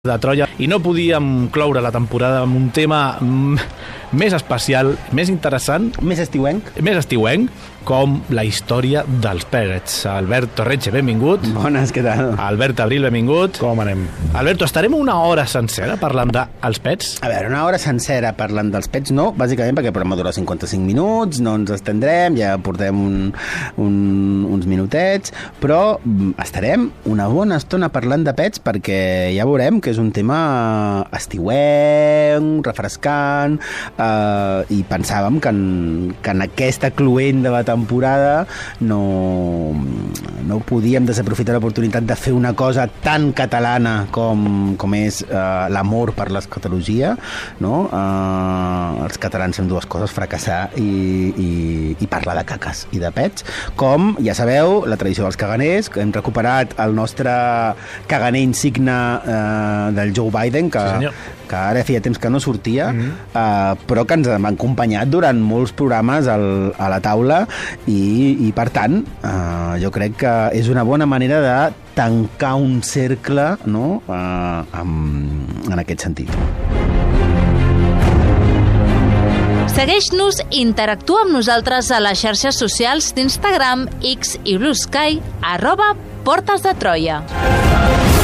de Troia, i no podíem cloure la temporada amb un tema més especial, més interessant, més estiuenc, com la història dels pets. Albert Torretxe, benvingut. Bones, què tal? Albert Abril, benvingut. Com anem? Alberto, estarem una hora sencera parlant dels pets? A veure, una hora sencera parlant dels pets, no, bàsicament perquè el programa dura 55 minuts, no ens estendrem, ja portem uns minutets, però estarem una bona estona parlant de pets perquè ja veurem que és un tema estiuenc, refrescant, i pensàvem que en aquesta cluent de la temporada no podíem desaprofitar l'oportunitat de fer una cosa tan catalana com és l'amor per l'escatologia, no? Els catalans fem dues coses, fracassar i parlar de caques i de pets, com, ja sabeu, la tradició dels caganers, que hem recuperat el nostre caganer insigne del Joe Biden, que ara feia temps que no sortia, però que ens ha acompanyat durant molts programes a la taula i per tant, jo crec que és una bona manera de tancar un cercle, no? En aquest sentit. Segueix-nos i interactua amb nosaltres a les xarxes socials d'Instagram, X i Blue Sky, @Portes de Troia.